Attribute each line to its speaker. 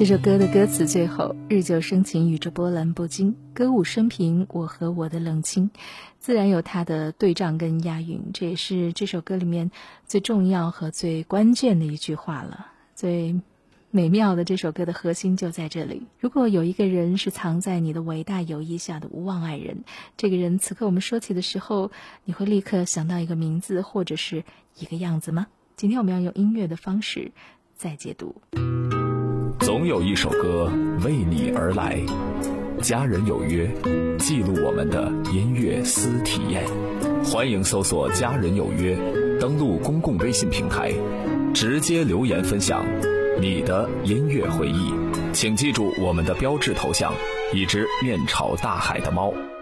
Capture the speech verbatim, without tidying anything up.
Speaker 1: 这首歌的歌词最后，日久生情，宇宙波澜不惊，歌舞升平，我和我的冷清，自然有它的对仗跟押韵，这也是这首歌里面最重要和最关键的一句话了。最美妙的这首歌的核心就在这里。如果有一个人是藏在你的伟大友谊下的无望爱人，这个人此刻我们说起的时候，你会立刻想到一个名字或者是一个样子吗？今天我们要用音乐的方式再解读。
Speaker 2: 总有一首歌为你而来，家人有约，记录我们的音乐私体验。欢迎搜索家人有约，登录公共微信平台，直接留言分享你的音乐回忆。请记住我们的标志头像，一只面朝大海的猫。